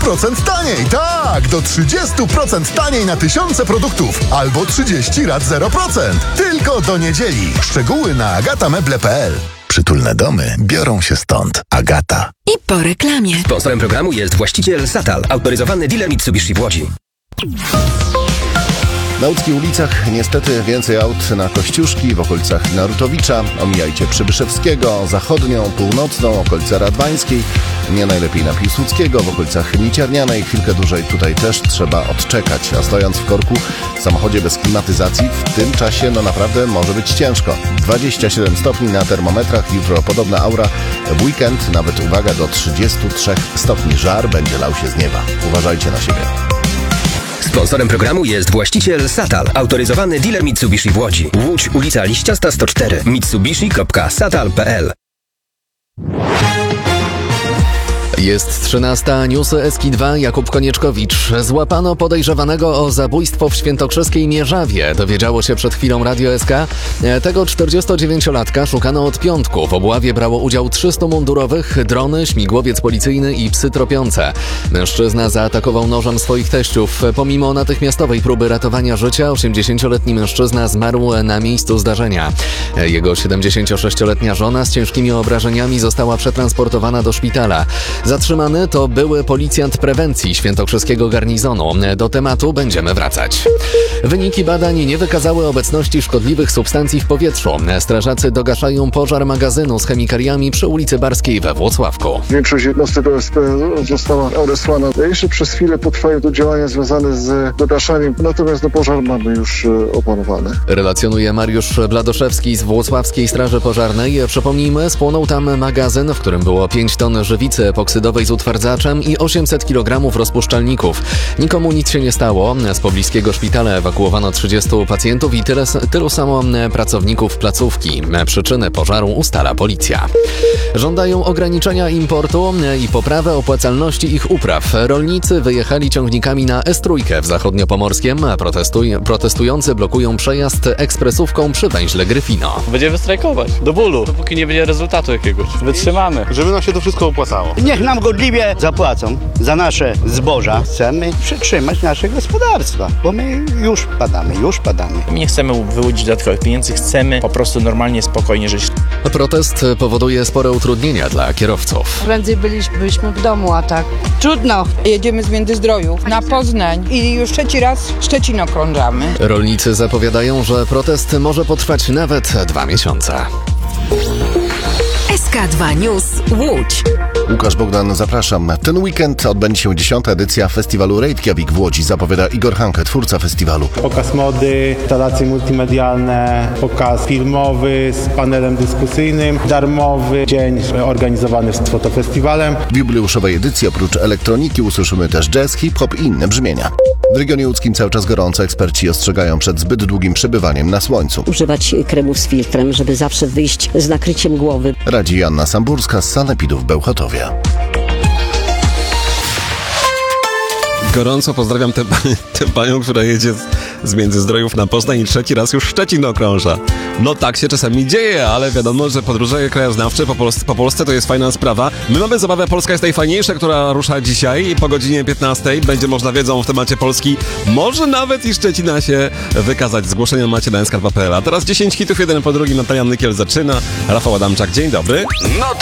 30% taniej. Tak, do 30% taniej na tysiące produktów. Albo 30 rat 0%. Tylko do niedzieli. Szczegóły na agatameble.pl. Przytulne domy biorą się stąd. Agata. I po reklamie. Sponsorem programu jest właściciel Satal, autoryzowany dealer Mitsubishi w Łodzi. Na łódzkich ulicach niestety więcej aut na Kościuszki, w okolicach Narutowicza. Omijajcie Przybyszewskiego, Zachodnią, Północną, okolice Radwańskiej. Nie najlepiej na Piłsudskiego, w okolicach Niciernianej. Chwilkę dłużej tutaj też trzeba odczekać. A stojąc w korku w samochodzie bez klimatyzacji, w tym czasie naprawdę może być ciężko. 27 stopni na termometrach, jutro podobna aura. W weekend nawet, uwaga, do 33 stopni żar będzie lał się z nieba. Uważajcie na siebie. Sponsorem programu jest właściciel Satal, autoryzowany dealer Mitsubishi w Łodzi. Łódź, ulica Liściasta 104, mitsubishi.satal.pl. Jest 13, newsy Eski 2, Jakub Konieczkowicz. Złapano podejrzewanego o zabójstwo w świętokrzyskiej Mierzawie. Dowiedziało się przed chwilą Radio SK. Tego 49-latka szukano od piątku. W obławie brało udział 300 mundurowych, drony, śmigłowiec policyjny i psy tropiące. Mężczyzna zaatakował nożem swoich teściów. Pomimo natychmiastowej próby ratowania życia, 80-letni mężczyzna zmarł na miejscu zdarzenia. Jego 76-letnia żona z ciężkimi obrażeniami została przetransportowana do szpitala. Zatrzymany to były policjant prewencji świętokrzyskiego garnizonu. Do tematu będziemy wracać. Wyniki badań nie wykazały obecności szkodliwych substancji w powietrzu. Strażacy dogaszają pożar magazynu z chemikaliami przy ulicy Barskiej we Włocławku. Większość jednostek OSP została odesłana. Jeszcze przez chwilę potrwają tu działania związane z dogaszaniem, natomiast pożar mamy już opanowany. Relacjonuje Mariusz Bladoszewski z Włocławskiej Straży Pożarnej. Przypomnijmy, spłonął tam magazyn, w którym było 5 ton żywicy epoksydowej z utwardzaczem i 800 kg rozpuszczalników. Nikomu nic się nie stało. Z pobliskiego szpitala ewakuowano 30 pacjentów i tylu samo pracowników placówki. Przyczyny pożaru ustala policja. Żądają ograniczenia importu i poprawę opłacalności ich upraw. Rolnicy wyjechali ciągnikami na S3 w Zachodniopomorskiem. Protestujący blokują przejazd ekspresówką przy węźle Gryfino. Będziemy strajkować do bólu, dopóki nie będzie rezultatu jakiegoś. Wytrzymamy. Żeby nam się to wszystko opłacało. Niech nam godliwie zapłacą za nasze zboża. Chcemy przytrzymać nasze gospodarstwa, bo my już padamy. My nie chcemy wyłudzić dodatkowych pieniędzy, chcemy po prostu normalnie, spokojnie żyć. Protest powoduje spore utrudnienia dla kierowców. Prędzej bylibyśmy w domu, a tak trudno. Jedziemy z Międzyzdrojów na Poznań i już trzeci raz Szczecin okrążamy. Rolnicy zapowiadają, że protest może potrwać nawet 2 miesiące. SK2 News Łódź. Łukasz Bogdan, zapraszam. Ten weekend odbędzie się 10. edycja festiwalu Reykjavik w Łodzi, zapowiada Igor Hanke, twórca festiwalu. Pokaz mody, instalacje multimedialne, pokaz filmowy z panelem dyskusyjnym, darmowy dzień organizowany z fotofestiwalem. W jubileuszowej edycji oprócz elektroniki usłyszymy też jazz, hip-hop i inne brzmienia. W regionie łódzkim cały czas gorąco, eksperci ostrzegają przed zbyt długim przebywaniem na słońcu. Używać kremów z filtrem, żeby zawsze wyjść z nakryciem głowy. Radzi Joanna Samburska z Sanepidów w Bełchatowie. Gorąco pozdrawiam tę panią, która jedzie z Międzyzdrojów na Poznań i trzeci raz już Szczecin okrąża. No tak się czasami dzieje, ale wiadomo, że podróże krajoznawcze po Polsce to jest fajna sprawa. My mamy zabawę Polska jest najfajniejsza, która rusza dzisiaj i po godzinie 15 będzie można wiedzą w temacie Polski, może nawet i Szczecina się wykazać. Zgłoszenia macie na nsk2.pl. A teraz 10 hitów, jeden po drugim. Natalia Nykiel zaczyna. Rafał Adamczak, dzień dobry.